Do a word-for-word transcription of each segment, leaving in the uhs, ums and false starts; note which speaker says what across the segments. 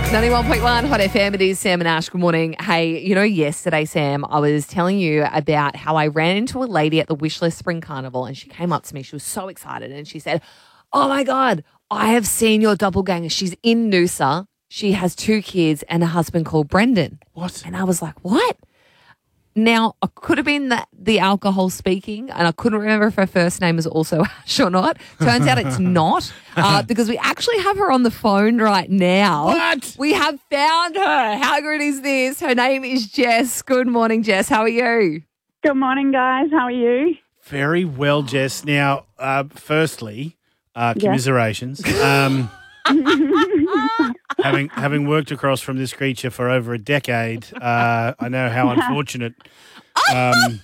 Speaker 1: ninety-one point one Hot F M, it is Sam and Ash. Good morning. Hey, you know, yesterday, Sam, I was telling you about how I ran into a lady at the Wishlist Spring Carnival and she came up to me. She was so excited and she said, oh my God, I have seen your doppelganger. She's in Noosa. She has two kids and a husband called Brendan.
Speaker 2: What?
Speaker 1: And I was like, what? Now, I could have been the, the alcohol speaking, and I couldn't remember if her first name is also Ash or not. Turns out it's not, uh, because we actually have her on the phone right now.
Speaker 2: What?
Speaker 1: We have found her. How good is this? Her name is Jess. Good morning, Jess. How are you?
Speaker 3: Good morning, guys. How are you?
Speaker 2: Very well, Jess. Now, uh, firstly, uh, commiserations. Um, having having worked across from this creature for over a decade, uh, I know how unfortunate um,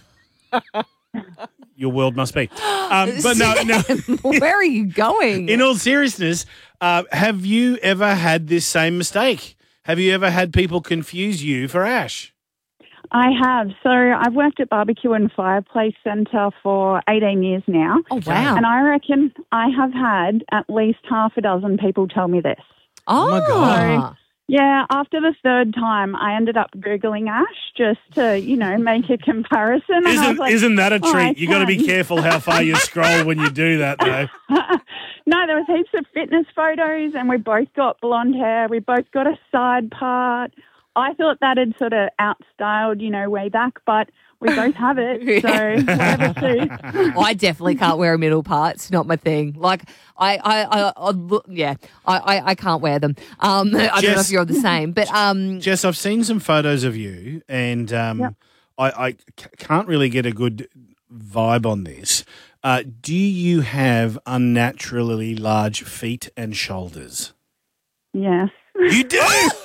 Speaker 2: your world must be. Um, but no, no.
Speaker 1: Where are you going?
Speaker 2: In all seriousness, uh, have you ever had this same mistake? Have you ever had people confuse you for Ash?
Speaker 3: I have. So I've worked at Barbecue and Fireplace Centre for eighteen years now.
Speaker 1: Oh, wow.
Speaker 3: And I reckon I have had at least half a dozen people tell me this.
Speaker 1: Oh,
Speaker 2: my God.
Speaker 3: Yeah, after the third time, I ended up Googling Ash just to, you know, make a comparison. And I was
Speaker 2: Isn't,
Speaker 3: like,
Speaker 2: isn't that a
Speaker 3: oh,
Speaker 2: treat?
Speaker 3: I
Speaker 2: you got to be
Speaker 3: can.
Speaker 2: careful how far you scroll when you do that, though.
Speaker 3: No, there was heaps of fitness photos and we both got blonde hair. We both got a side part. I thought that had sort of outstyled, you know, way back, but we both have it, so whatever suits.
Speaker 1: I definitely can't wear a middle part. It's not my thing. Like, I, I, I, I look, yeah, I, I, I can't wear them. Um, I don't know
Speaker 2: Jess-
Speaker 1: if you're the same, but um,
Speaker 2: Jess, I've seen some photos of you, and um,
Speaker 3: Yep.
Speaker 2: I, I c- can't really get a good vibe on this. Uh, do you have unnaturally large feet and shoulders?
Speaker 3: Yes.
Speaker 2: You do?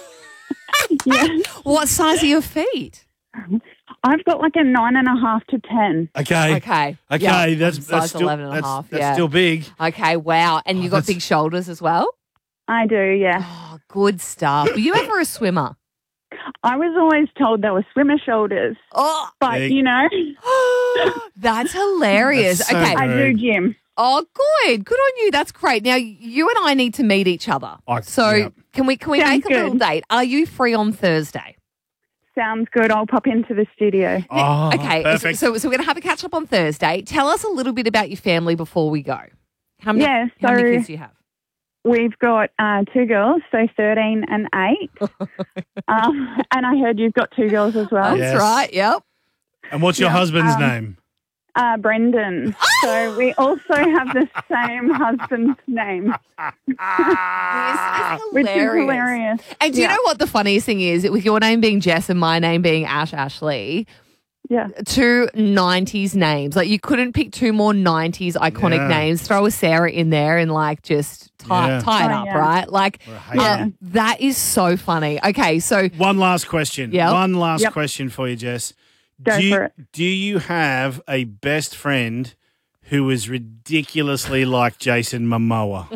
Speaker 3: Yes.
Speaker 1: what size are your feet?
Speaker 3: I've got like a nine and a half to ten.
Speaker 2: Okay.
Speaker 1: Okay.
Speaker 2: Okay,
Speaker 1: Yeah,
Speaker 2: that's,
Speaker 1: I'm
Speaker 2: that's
Speaker 1: size
Speaker 2: still,
Speaker 1: eleven and a
Speaker 2: that's,
Speaker 1: half,
Speaker 2: that's
Speaker 1: yeah.
Speaker 2: still big.
Speaker 1: Okay, wow. And you
Speaker 2: Oh,
Speaker 1: got
Speaker 2: that's-
Speaker 1: big shoulders as well?
Speaker 3: I do, yeah.
Speaker 1: Oh, good stuff. Were you ever a swimmer?
Speaker 3: I was always told they were swimmer shoulders,
Speaker 1: Oh,
Speaker 3: but
Speaker 2: Big.
Speaker 3: you know,
Speaker 1: that's hilarious.
Speaker 2: That's so
Speaker 1: okay.
Speaker 3: I do gym.
Speaker 1: Oh, good. Good on you. That's great. Now, you and I need to meet each other.
Speaker 2: I-
Speaker 1: so
Speaker 2: yeah.
Speaker 1: can we can we
Speaker 3: Sounds
Speaker 1: make a little
Speaker 3: good.
Speaker 1: date? Are you free on Thursday?
Speaker 3: Sounds good. I'll pop into the studio.
Speaker 2: Oh,
Speaker 1: Okay,
Speaker 2: perfect.
Speaker 1: so so we're going to have a catch up on Thursday. Tell us a little bit about your family before we go. How many,
Speaker 3: Yeah,
Speaker 1: how many
Speaker 3: so-
Speaker 1: kids do you have?
Speaker 3: We've got uh, two girls, so thirteen and eight. um, and I heard you've got two girls as well.
Speaker 2: Yeah.
Speaker 1: That's
Speaker 2: Yes.
Speaker 1: right. Yep.
Speaker 2: and what's your
Speaker 3: Yeah,
Speaker 2: husband's
Speaker 3: um,
Speaker 2: name?
Speaker 3: Uh, Brendan. So we also have the same husband's name,
Speaker 2: Ah,
Speaker 1: This is
Speaker 3: which is
Speaker 1: hilarious.
Speaker 3: hilarious.
Speaker 1: And do you
Speaker 3: Yeah.
Speaker 1: know what the funniest thing is? With your name being Jess and my name being Ash Ashley,
Speaker 3: Yeah.
Speaker 1: two nineties names. Like, you couldn't pick two more nineties iconic
Speaker 2: Yeah.
Speaker 1: names. Throw a Sarah in there and, like, just tie,
Speaker 2: Yeah.
Speaker 1: tie it
Speaker 3: Oh,
Speaker 1: up,
Speaker 3: yeah.
Speaker 1: right? Like,
Speaker 2: Or a Haiti.
Speaker 1: um, that is so funny. Okay, so
Speaker 2: One last question.
Speaker 1: Yep.
Speaker 2: One last
Speaker 3: Yep.
Speaker 2: question for you, Jess.
Speaker 3: Go
Speaker 2: do you,
Speaker 3: for it.
Speaker 2: Do you have a best friend who is ridiculously like Jason Momoa?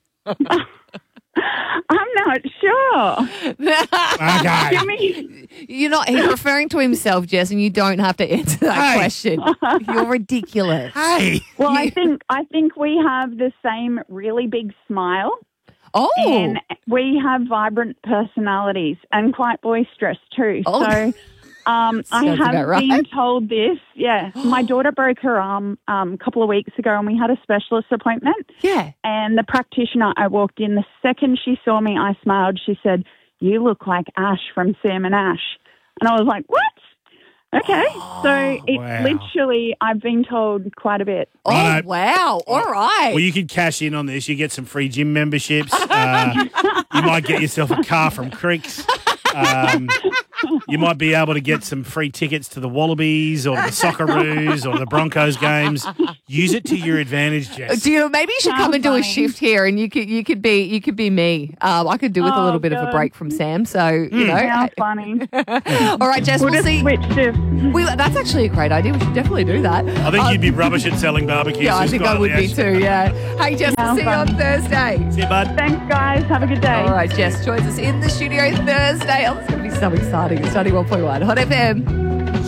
Speaker 3: I'm not sure.
Speaker 2: Okay.
Speaker 3: Give me.
Speaker 1: you're not, he's referring to himself, Jess, and you don't have to answer that
Speaker 2: Hey.
Speaker 1: question. You're ridiculous.
Speaker 2: Hey.
Speaker 3: Well, I
Speaker 1: You-
Speaker 3: think I think we have the same really big smile,
Speaker 1: Oh,
Speaker 3: and we have vibrant personalities and quite boisterous too.
Speaker 1: Oh.
Speaker 3: So. Um, I
Speaker 1: Sounds
Speaker 3: have
Speaker 1: about right.
Speaker 3: been told this. Yeah, my daughter broke her arm um, a couple of weeks ago, and we had a specialist appointment.
Speaker 1: yeah.
Speaker 3: And the practitioner, I walked in. The second she saw me, I smiled. She said, "You look like Ash from Sam and Ash." And I was like, "What?" Okay, so it's
Speaker 2: wow.
Speaker 3: literally I've been told quite a bit.
Speaker 1: Oh,
Speaker 2: Righto.
Speaker 1: wow. All right.
Speaker 2: Well, you could cash in on this. You get some free gym memberships. Uh, you might get yourself a car from Creeks. Um, you might be able to get some free tickets to the Wallabies or the Socceroos or the Broncos games. Use it to your advantage, Jess.
Speaker 1: Do you, maybe you should come
Speaker 3: How
Speaker 1: and do a
Speaker 3: funny.
Speaker 1: shift here, and you could you could be you could be me. Um, I could do with a
Speaker 3: Oh,
Speaker 1: little bit of a
Speaker 3: God.
Speaker 1: break from Sam. So you know.
Speaker 3: How funny.
Speaker 1: All right, Jess.
Speaker 3: We'll
Speaker 1: We'll
Speaker 3: just
Speaker 1: see.
Speaker 3: switch shifts.
Speaker 1: We, that's actually a great idea. We should definitely do that.
Speaker 2: I think
Speaker 1: Um,
Speaker 2: you'd be rubbish at selling barbecues.
Speaker 1: Yeah, I
Speaker 2: as
Speaker 1: think I
Speaker 2: quietly
Speaker 1: would be
Speaker 2: as-
Speaker 1: too. Yeah. Hey, Jess.
Speaker 3: How
Speaker 1: We'll see you on
Speaker 3: fun.
Speaker 1: Thursday.
Speaker 2: See you, bud.
Speaker 3: Thanks, guys. Have a good day.
Speaker 1: All right, Jess joins us in the studio Thursday. Oh, it's going to be so exciting. It's ninety-one point one Hot F M.